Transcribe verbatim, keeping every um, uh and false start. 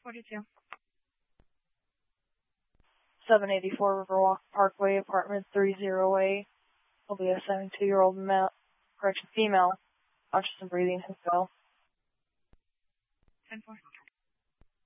forty-two. seven eighty-four Riverwalk Parkway, apartment three oh A. Will be a seventy-two-year-old male, correction, female, conscious and breathing, who fell. ten four.